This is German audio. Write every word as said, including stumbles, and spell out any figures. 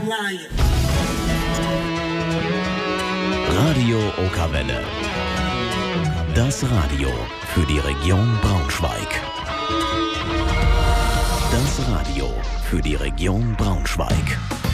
lying. Radio Okawelle. Das Radio für die Region Braunschweig. Das Radio für die Region Braunschweig.